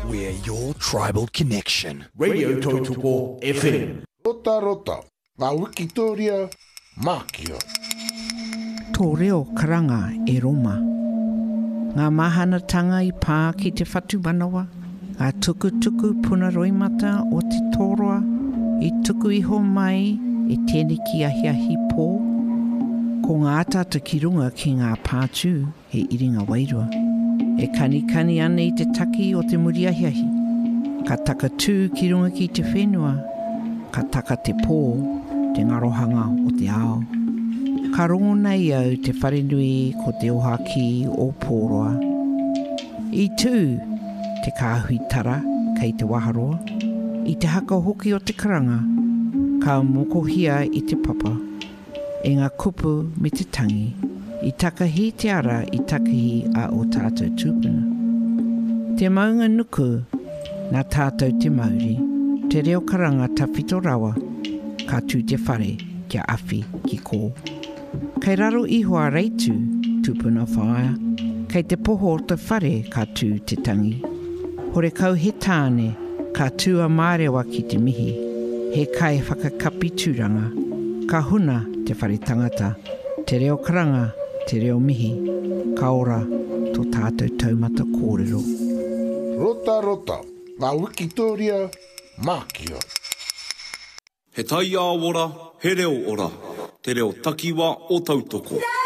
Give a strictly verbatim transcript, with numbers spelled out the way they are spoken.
We're your tribal connection. Radio Tautuko F M. Rota rota, ngā Wikitoria, Mākia. Tō reo karanga e Roma. Ngā mahanatanga i pā ki te whatu manawa. Ngā tukutuku puna roimata o te tōroa. I tuku iho mai e tēne ki ahi ahi pō. Ko ngā tata ki runga ki ngā pātū he iringa wairua. E kani kani ane i te taki o te muri ahi ahi. Ka taka tū ki runga ki te whenua. Ka taka te pō, te ngarohanga o te ao. Ka rongo nei au te wharenui ko te ohaki o pōroa. I tū, te kāhui tara kei te waharoa. I te haka hoki o te karanga, ka mokohia i te papa. E ngā kupu me te tangi. I takahi te ara i takahi a o tātou tūpuna. Te maunga nuku, nā tātou te mauri, te reo karanga ta whito rawa, ka tū te whare kia awhi ki kō. Kei raro ihoa reitu, tūpuna whaia, kei te poho o te whare ka tū te tangi. Hore kau he tāne, ka tū a mārewa ki te mihi, he kai whakakapi tūranga, ka huna te whare tangata, te reo karanga, te reo mihi, ka ora tō tātou taumata kōrero. Rota rota, ngā Wikitoria, Mākia. He tai ā ora, he reo ora, te reo takiwa o tautoko.